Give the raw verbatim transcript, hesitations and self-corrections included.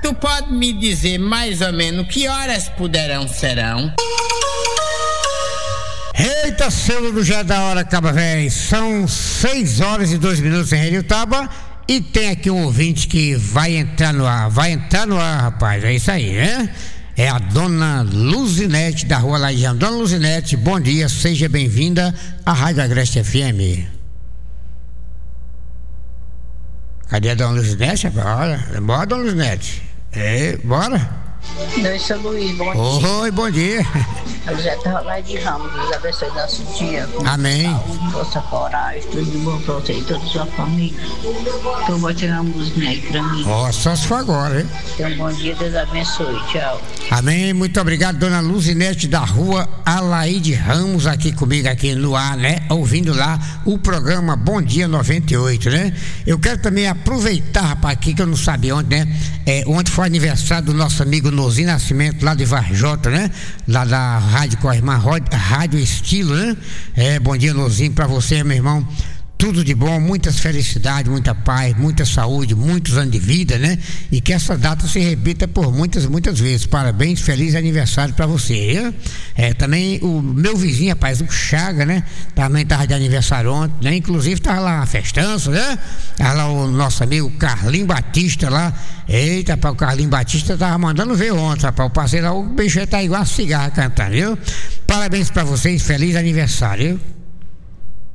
tu pode me dizer mais ou menos que horas puderão serão? Eita, selo do Já da Hora, Caba Véi. São seis horas e dois minutos em Rio Taba. E tem aqui um ouvinte que vai entrar no ar. Vai entrar no ar, rapaz. É isso aí, né? É a dona Luzinete da Rua Laijão. Dona Luzinete, bom dia. Seja bem-vinda à Rádio Agreste F M. Cadê a dona Luzinete? Bora. Bora, dona Luzinete. É, bora. Oi, seu Luiz, bom Oi, dia. Oi, bom dia. Eu já estava lá de Ramos, Deus abençoe nosso dia. Amém. Saúde, força, coragem, tudo de bom pra você e toda a sua família. Então, vou tirar uma música aí pra mim. Ó, só se for agora, hein? Então, bom dia, Deus abençoe. Tchau. Amém, muito obrigado, dona Luzinete da Rua Alaide Ramos, aqui comigo, aqui no ar, né? Ouvindo lá o programa Bom Dia noventa e oito, né? Eu quero também aproveitar, rapaz, aqui que eu não sabia ontem, né? É, ontem foi aniversário do nosso amigo Nozinho Nascimento, lá de Varjota, né? Lá da Rádio Corrimã, Rádio Estilo, né? É, bom dia, Nozinho, pra você, meu irmão. Tudo de bom, muitas felicidades, muita paz, muita saúde, muitos anos de vida, né? E que essa data se repita por muitas, muitas vezes. Parabéns, feliz aniversário pra você, né? É, também o meu vizinho, rapaz, o Chaga, né? Também tava de aniversário ontem, né? Inclusive tava lá na festança, né? Tava lá o nosso amigo Carlinho Batista lá. Eita, rapaz, o Carlinho Batista tava mandando ver ontem, rapaz. Eu passei lá, o bicho tá igual a cigarra cantando, viu? Parabéns pra vocês, feliz aniversário, viu?